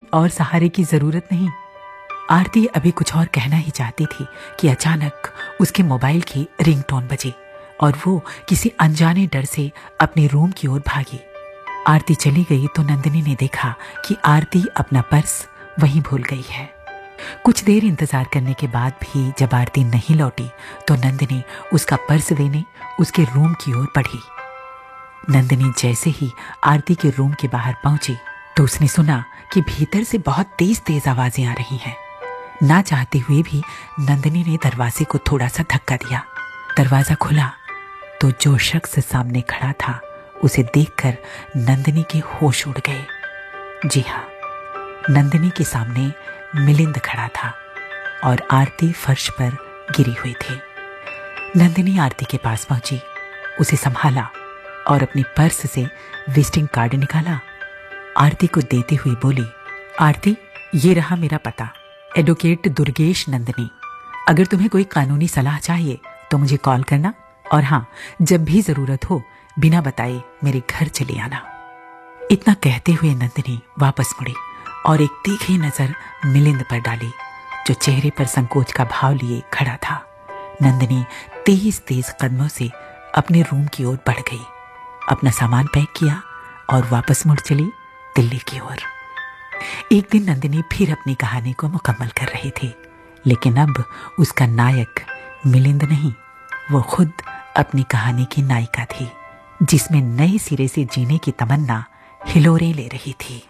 और सहारे की जरूरत नहीं। आरती अभी कुछ और कहना ही चाहती थी कि अचानक उसके मोबाइल की रिंगटोन बजी और वो किसी अनजाने डर से अपने रूम की ओर भागी। आरती चली गई तो नंदिनी ने देखा कि आरती अपना पर्स वहीं भूल गई है। कुछ देर इंतजार करने के बाद भी जब आरती नहीं लौटी तो नंदिनी उसका पर्स लेने उसके रूम की ओर बढ़ी। नंदिनी जैसे ही आरती के रूम के बाहर पहुंची तो उसने सुना कि भीतर से बहुत तेज तेज आवाजें आ रही हैं। ना चाहते हुए भी नंदिनी ने दरवाजे को थोड़ा सा धक्का दिया। दरवाजा खुला तो जो शख्स सामने खड़ा था उसे देखकर नंदिनी के होश उड़ गए। जी हाँ, नंदिनी के सामने मिलिंद खड़ा था और आरती फर्श पर गिरी हुई थी। नंदिनी आरती के पास पहुंची, उसे संभाला और अपनी पर्स से विजिटिंग कार्ड निकाला। आरती को देते हुए बोली, आरती, ये रहा मेरा पता, एडवोकेट दुर्गेश नंदिनी। अगर तुम्हें कोई कानूनी सलाह चाहिए तो मुझे कॉल करना, और हाँ, जब भी जरूरत हो बिना बताए मेरे घर चले आना। इतना कहते हुए नंदिनी वापस मुड़ी और एक तीखी नजर मिलिंद पर डाली, जो चेहरे पर संकोच का भाव लिए खड़ा था। नंदिनी तेज तेज कदमों से अपने रूम की ओर बढ़ गई, अपना सामान पैक किया और वापस मुड़ चली दिल्ली की ओर। एक दिन नंदिनी फिर अपनी कहानी को मुकम्मल कर रही थी, लेकिन अब उसका नायक मिलिंद नहीं, वो खुद अपनी कहानी की नायिका थी, जिसमें नए सिरे से जीने की तमन्ना हिलोरें ले रही थी।